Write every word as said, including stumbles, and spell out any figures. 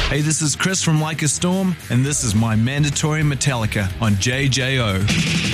Hey, this is Chris from Like a Storm, and this is my mandatory Metallica on J J O.